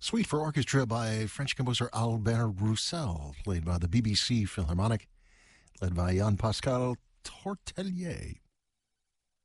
Suite for orchestra by French composer Albert Roussel, played by the BBC Philharmonic, led by Jan-Pascal Tortelier.